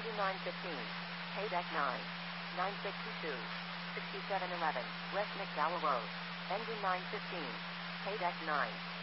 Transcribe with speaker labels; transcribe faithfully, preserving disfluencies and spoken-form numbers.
Speaker 1: Engine nine fifteen. K-Deck nine. nine sixty-two. sixty-seven eleven. West McDowell Road. Engine nine fifteen. K-Deck nine.